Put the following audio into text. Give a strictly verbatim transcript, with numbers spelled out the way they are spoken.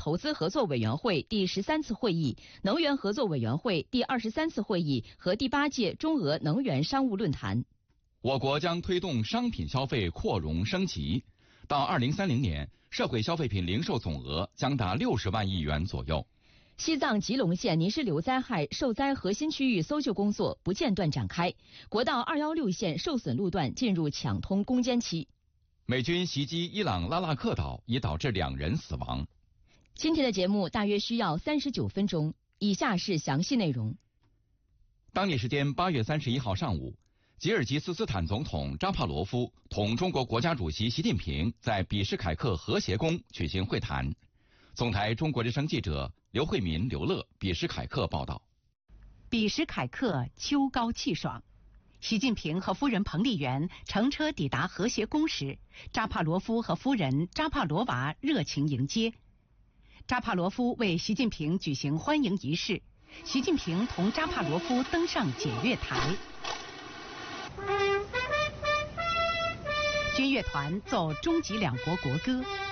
投资合作委员会第十三次会议、能源合作委员会第二十三次会议和第八届中俄能源商务论坛。 我国将推动商品消费扩容升级，到二零三零年，社会消费品零售总额将达六十万亿元左右。 西藏吉隆县泥石流灾害受灾核心区域搜救工作不间断展开，国道二一六线受损路段进入抢通攻坚期。 美军袭击伊朗拉纳克岛，已导致两人死亡。 今天的节目大约需要三十九分钟，以下是详细内容。 当地时间八月三十一号上午，吉尔吉斯斯坦总统扎帕罗夫同中国国家主席习近平在比什凯克和谐宫举行会谈。总台中国之声记者刘慧民、刘乐比什凯克报道。 比什凯克秋高气爽，习近平和夫人彭丽媛乘车抵达和谐宫时，扎帕罗夫和夫人扎帕罗娃热情迎接。扎帕罗夫为习近平举行欢迎仪式，习近平同扎帕罗夫登上检阅台。军乐团奏中吉两国国歌，